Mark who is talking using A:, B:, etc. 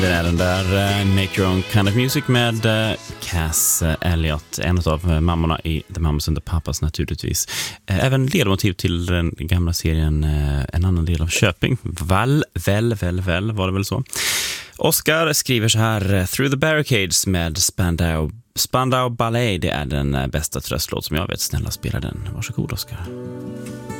A: Det är den där Make Your Own Kind of Music med Cass Elliot, en av mammorna i The Mamas and the Papas naturligtvis. Även ledmotiv till den gamla serien En annan del av Köping. Väl var det väl så. Oscar skriver så här: Through the Barricades med Spandau Ballet, det är den bästa tröstlåt som jag vet. Snälla spela den. Varsågod Oscar.